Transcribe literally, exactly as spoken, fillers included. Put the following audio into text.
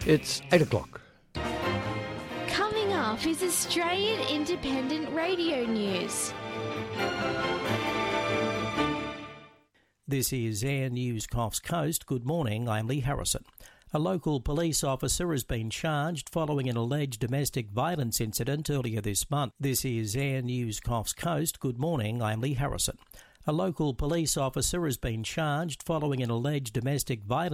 It's eight o'clock. Coming up is Australian Independent Radio News. This is Air News Coffs Coast. Good morning, I'm Lee Harrison. A local police officer has been charged following an alleged domestic violence incident earlier this month. This is Air News Coffs Coast. Good morning, I'm Lee Harrison. A local police officer has been charged following an alleged domestic violence